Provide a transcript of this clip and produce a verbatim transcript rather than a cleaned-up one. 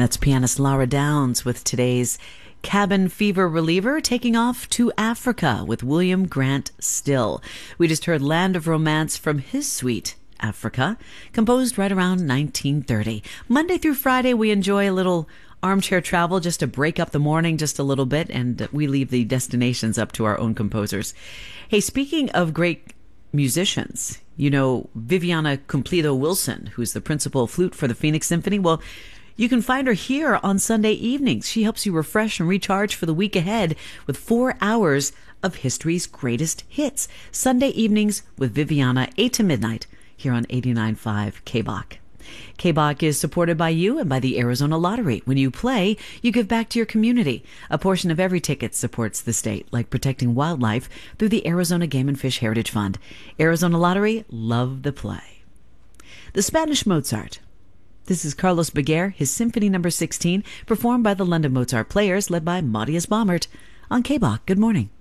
That's pianist Laura Downs with today's Cabin Fever Reliever, taking off to Africa with William Grant Still. We just heard Land of Romance from his suite, Africa, composed right around nineteen thirty. Monday through Friday, we enjoy a little armchair travel just to break up the morning just a little bit, and we leave the destinations up to our own composers. Hey, speaking of great musicians, you know Viviana Cumplido Wilson, who's the principal flute for the Phoenix Symphony? Well, you can find her here on Sunday evenings. She helps you refresh and recharge for the week ahead with four hours of history's greatest hits. Sunday evenings with Viviana, eight to midnight, here on eighty-nine point five K B O C. K B O C is supported by you and by the Arizona Lottery. When you play, you give back to your community. A portion of every ticket supports the state, like protecting wildlife through the Arizona Game and Fish Heritage Fund. Arizona Lottery, love the play. The Spanish Mozart. This is Carlos Beguer, his Symphony Number sixteen, performed by the London Mozart Players, led by Matthias Baumert on K B O C. Good morning.